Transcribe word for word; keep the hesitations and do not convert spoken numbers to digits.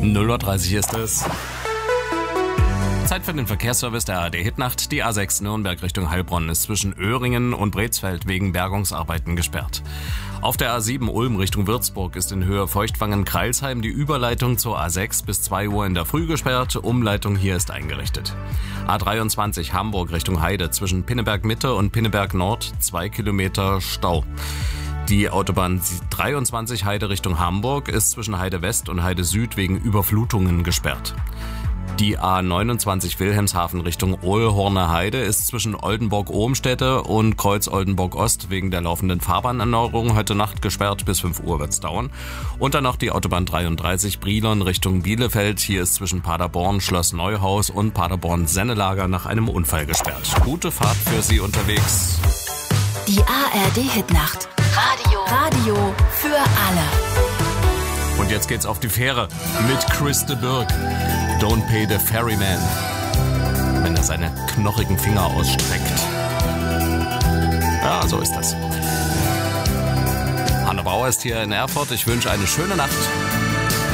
null Uhr dreißig ist es. Zeit für den Verkehrsservice der A R D Hitnacht. Die A sechs Nürnberg Richtung Heilbronn ist zwischen Öhringen und Brezfeld wegen Bergungsarbeiten gesperrt. Auf der A sieben Ulm Richtung Würzburg ist in Höhe Feuchtwangen-Kreilsheim die Überleitung zur A sechs bis zwei Uhr in der Früh gesperrt. Umleitung hier ist eingerichtet. A dreiundzwanzig Hamburg Richtung Heide zwischen Pinneberg Mitte und Pinneberg Nord zwei Kilometer Stau. Die Autobahn dreiundzwanzig Heide Richtung Hamburg ist zwischen Heide West und Heide Süd wegen Überflutungen gesperrt. Die A neunundzwanzig Wilhelmshaven Richtung Ohlhorner Heide ist zwischen Oldenburg-Ohmstede und Kreuz-Oldenburg-Ost wegen der laufenden Fahrbahnerneuerung heute Nacht gesperrt. Bis fünf Uhr wird's dauern. Und dann noch die Autobahn dreiunddreißig Brilon Richtung Bielefeld. Hier ist zwischen Paderborn Schloss Neuhaus und Paderborn Sennelager nach einem Unfall gesperrt. Gute Fahrt für Sie unterwegs. Die A R D Hitnacht. Radio. Radio für alle. Und jetzt geht's auf die Fähre mit Chris de Burgh. Don't pay the ferryman, wenn er seine knochigen Finger ausstreckt. Ja, so ist das. Hanne Bauer ist hier in Erfurt. Ich wünsche eine schöne Nacht.